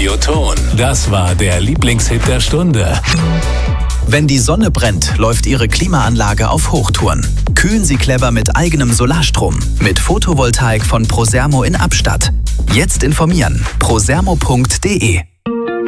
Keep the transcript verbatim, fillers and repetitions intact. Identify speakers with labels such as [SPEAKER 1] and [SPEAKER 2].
[SPEAKER 1] Radioton. Das war der Lieblingshit der Stunde.
[SPEAKER 2] Wenn die Sonne brennt, läuft Ihre Klimaanlage auf Hochtouren. Kühlen Sie clever mit eigenem Solarstrom. Mit Photovoltaik von Prosermo in Abstatt. Jetzt informieren. prosermo punkt de